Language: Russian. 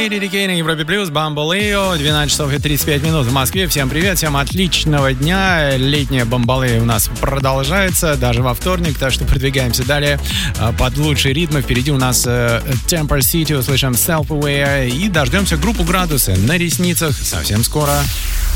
Леди Дикей на Европе Плюс, Бамболео, 12 часов и 35 минут в Москве. Всем привет, всем отличного дня. Летняя Бамболео у нас продолжается даже во вторник, так что продвигаемся далее под лучшие ритмы. Впереди у нас Temper City, услышим Self Aware и дождемся группу «Градусы» на ресницах совсем скоро.